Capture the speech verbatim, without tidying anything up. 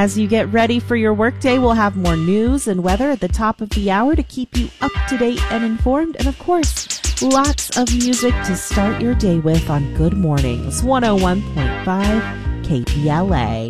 As you get ready for your workday, we'll have more news and weather at the top of the hour to keep you up to date and informed. And of course, lots of music to start your day with on Good Mornings one oh one point five K P L A.